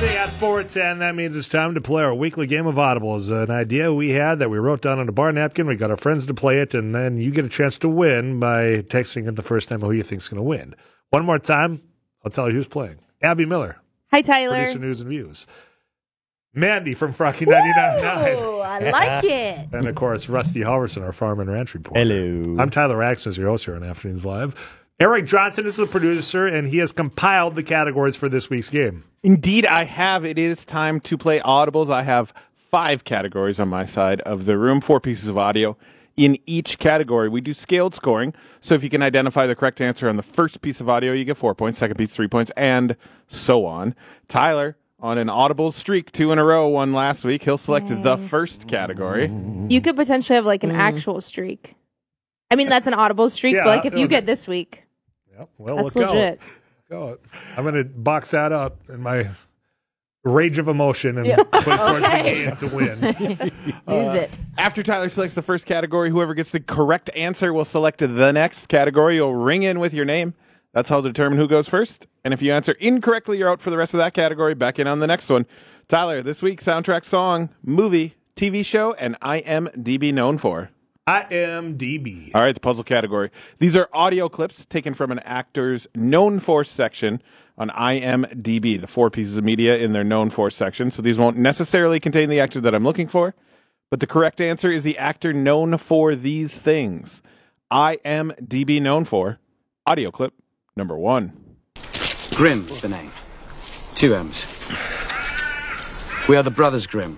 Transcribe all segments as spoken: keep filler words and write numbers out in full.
Thursday at four ten. That means it's time to play our weekly game of Audibles. An idea we had that we wrote down on a bar napkin. We got our friends to play it, and then you get a chance to win by texting in the first name who you think's going to win. One more time, I'll tell you who's playing. Abby Miller. Hi, Tyler. Producer News and Views. Mandy from Froggy ninety-nine point nine. Oh, I like it. And, of course, Rusty Halverson, our Farm and Ranch reporter. Hello. I'm Tyler Axton, your host here on Afternoons Live. Eric Johnson is the producer, and he has compiled the categories for this week's game. Indeed, I have. It is time to play Audibles. I have five categories on my side of the room, four pieces of audio. In each category, we do scaled scoring. So if you can identify the correct answer on the first piece of audio, you get four points, second piece, three points, and so on. Tyler, on an Audible streak, two in a row, one last week, he'll select Yay. the first category. You could potentially have like an mm. actual streak. I mean, that's an Audible streak, yeah, but like if you okay. get this week. Yep. Well, that's look legit. Out. I'm going to box that up in my rage of emotion and yeah. put it towards okay. the game to win. uh, Use it. After Tyler selects the first category, whoever gets the correct answer will select the next category. You'll ring in with your name. That's how to determine who goes first. And if you answer incorrectly, you're out for the rest of that category. Back in on the next one. Tyler, this week, soundtrack, song, movie, T V show, and I M D B known for. I M D B. All right, the puzzle category. These are audio clips taken from an actor's known for section on I M D B, the four pieces of media in their known for section. So these won't necessarily contain the actor that I'm looking for, but the correct answer is the actor known for these things. I M D B known for. Audio clip number one. Grimm is the name. Two M's. We are the Brothers Grimm.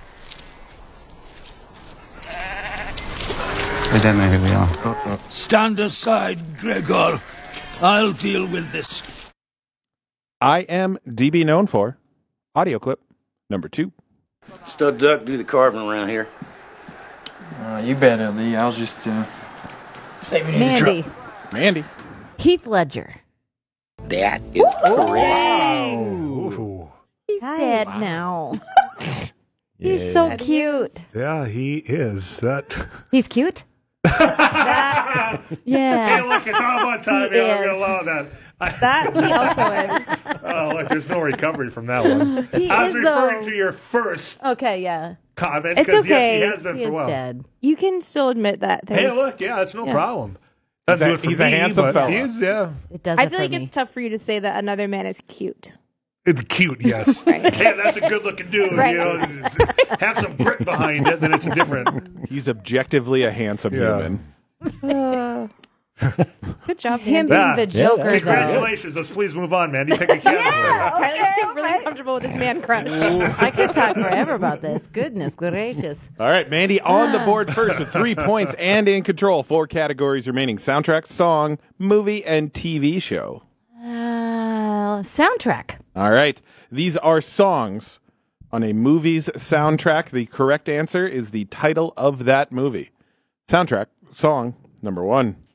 I don't know who we are. Uh-uh. Stand aside, Gregor. I'll deal with this. I M D B known for. Audio clip number two. Stud Duck do the carving around here. Uh, you better, Lee. I'll just uh... say we need Mandy. a truck. Mandy. Heath Ledger. That is correct. Wow. He's Hi. dead Wow. now. Yeah. He's so cute. Yeah, he is. That. He's cute? That, yeah. Hey, look, it's all about time. He Yeah, I'm is. going to allow that. I, That he also is. oh, look, there's no recovery from that one. He I was is, referring though. to your first Okay, yeah. comment It's because, okay. yes, he has been he for a is while. dead. You can still admit that. Hey, There's, look, yeah, that's no Yeah. problem. He's Doesn't a- do it for he's a me, handsome but fella. he is, yeah. It does I it feel for like me. it's tough for you to say that another man is cute. It's cute, yes. Right. Hey, that's a good-looking dude. Right. You know, it's- it's- have some grit behind it, then it's a different. He's objectively a handsome Yeah. human. Uh, good job, Him man. being Ah, the Joker, though. Congratulations. Let's please move on, Mandy. Pick a category. Yeah. Tyler's Okay, getting really okay. uncomfortable with this man crush. I could talk forever about this. Goodness gracious. All right, Mandy on the board first with three points and in control. Four categories remaining. Soundtrack, song, movie, and T V show. Uh, soundtrack. All right. These are songs on a movie's soundtrack. The correct answer is the title of that movie. Soundtrack, song, number one.